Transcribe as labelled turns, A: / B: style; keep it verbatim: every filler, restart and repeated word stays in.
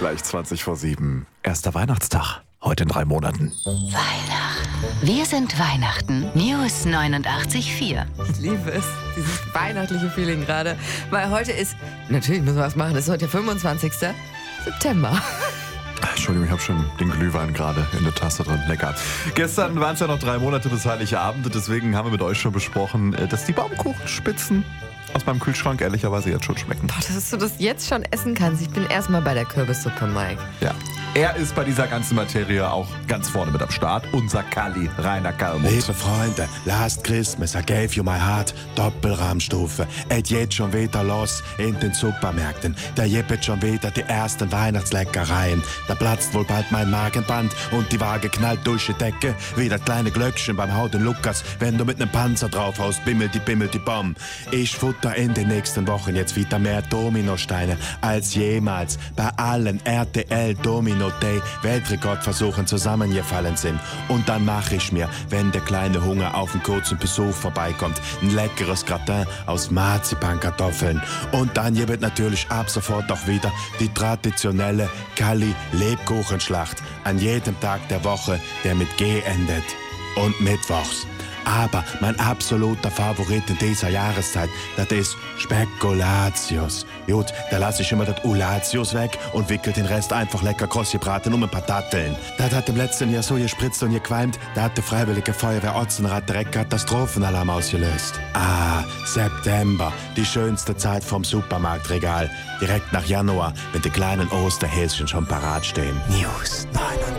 A: Gleich zwanzig vor sieben. Erster Weihnachtstag. Heute in drei Monaten.
B: Weihnachten. Wir sind Weihnachten. News neunundachtzig Komma vier.
C: Ich liebe es, dieses weihnachtliche Feeling gerade. Weil heute ist, natürlich müssen wir was machen, es ist heute der fünfundzwanzigster September.
A: Entschuldigung, ich habe schon den Glühwein gerade in der Tasse drin. Lecker. Gestern waren es ja noch drei Monate bis Heiligabend und deswegen haben wir mit euch schon besprochen, dass die Baumkuchenspitzen aus meinem Kühlschrank ehrlicherweise jetzt schon schmecken.
C: Boah, dass du das jetzt schon essen kannst. Ich bin erstmal bei der Kürbissuppe, Mike.
A: Ja. Er ist bei dieser ganzen Materie auch ganz vorne mit am Start. Unser Kalli, Rainer Kallmund.
D: Liebe Freunde, last Christmas I gave you my heart. Doppelrahmstufe. Et jetzt schon wieder los in den Supermärkten. Da jippet schon wieder die ersten Weihnachtsleckereien. Da platzt wohl bald mein Magenband und die Waage knallt durch die Decke. Wie das kleine Glöckchen beim Hauden Lukas. Wenn du mit nem Panzer draufhaust, bimmelt die, bimmelt die Bomb. Ich futter in den nächsten Wochen jetzt wieder mehr Dominosteine als jemals bei allen R T L Domino Day Weltrekordversuchen zusammengefallen sind. Und dann mache ich mir, wenn der kleine Hunger auf einen kurzen Besuch vorbeikommt, ein leckeres Gratin aus Marzipankartoffeln. Und dann gibt natürlich ab sofort auch wieder die traditionelle Kalli-Lebkuchenschlacht an jedem Tag der Woche, der mit G endet. Und mittwochs. Aber mein absoluter Favorit in dieser Jahreszeit, das ist Spekulatius. Gut, da lasse ich immer das Ulatius weg und wickel den Rest einfach lecker kross gebraten um ein paar Datteln. Das hat im letzten Jahr so gespritzt und gequalmt, da hat die Freiwillige Feuerwehr Otzenrad direkt Katastrophenalarm ausgelöst. Ah, September, die schönste Zeit vom Supermarktregal. Direkt nach Januar, wenn die kleinen Osterhäschen schon parat stehen. News neunundachtzig.